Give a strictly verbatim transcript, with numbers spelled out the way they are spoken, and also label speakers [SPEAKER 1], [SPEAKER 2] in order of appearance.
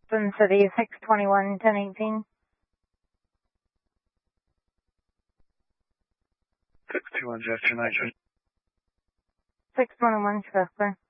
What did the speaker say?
[SPEAKER 1] Twin City, six twenty-one, ten eighteen.
[SPEAKER 2] six two one, Jeff, two nineteen.
[SPEAKER 1] six twenty-one, Chester.